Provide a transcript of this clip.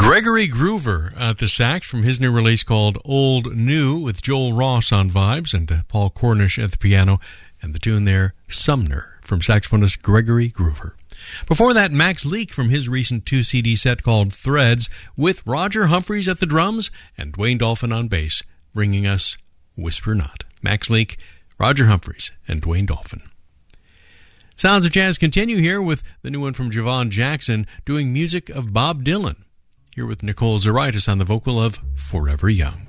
Gregory Groover at the sax from his new release called Old New, with Joel Ross on vibes and Paul Cornish at the piano, and the tune there, Sumner, from saxophonist Gregory Groover. Before that, Max Leake from his recent 2-CD set called Threads, with Roger Humphreys at the drums and Dwayne Dolphin on bass, bringing us Whisper Not. Max Leake, Roger Humphreys, and Dwayne Dolphin. Sounds of Jazz continue here with the new one from Javon Jackson doing music of Bob Dylan. Here with Nicole Zaritis on the vocal of Forever Young.